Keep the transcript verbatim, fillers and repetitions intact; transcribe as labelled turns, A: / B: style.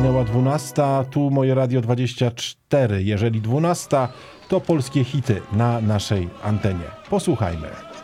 A: Minęła dwunasta, tu moje Radio dwadzieścia cztery. Jeżeli dwunasta, to polskie hity na naszej antenie. Posłuchajmy.